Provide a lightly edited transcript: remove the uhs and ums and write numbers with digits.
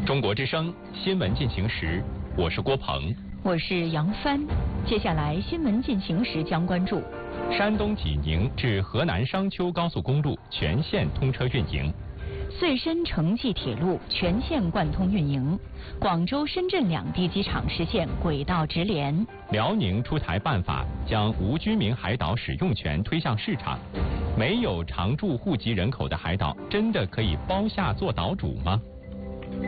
中国之声新闻进行时，我是郭鹏， 我是杨帆。接下来新闻进行时将关注： 山东济宁至河南商丘高速公路全线通车运营； 穗深城际铁路全线贯通运营；广州、深圳两地机场实现轨道直联； 辽宁出台办法，将无居民海岛使用权推向市场。没有常住户籍人口的海岛，真的可以包下做岛主吗？